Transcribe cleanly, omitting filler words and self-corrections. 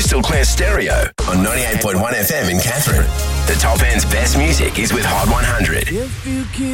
Crystal Clear Stereo on 98.1 FM in Catherine. The top end's best music is with Hot 100.